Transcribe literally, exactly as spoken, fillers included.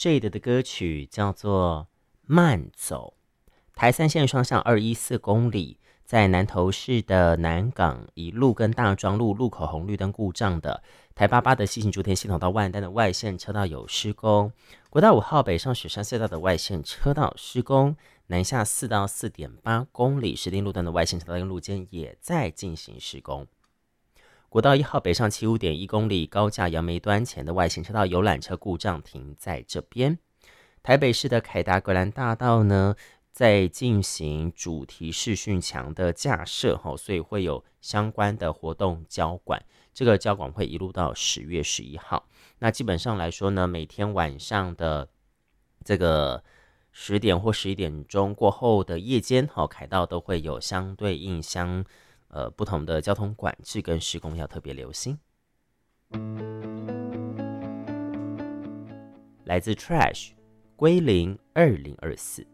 Jade 的歌曲叫做慢走。台三线双向二一四公里，在南投市的南港一路跟大庄路路口红绿灯故障的台八八的西行竹田系统到万丹的外线车道有施工，国道五号北上雪山隧道的外线车道施工，南下四到四点八公里石碇路段的外线车道跟路肩也在进行施工。国道一号北上七五点一公里高架杨梅端前的外线车道游览车故障停在这边。台北市的凯达格兰大道呢，在进行主题视讯墙的架设，所以会有相关的活动交管，这个交管会一路到十月十一号。那基本上来说呢，每天晚上的这个十点或十一点钟过后的夜间，凯道都会有相对应相呃不同的交通管制跟施工，要特别留心。来自 Trash 归零二零二四。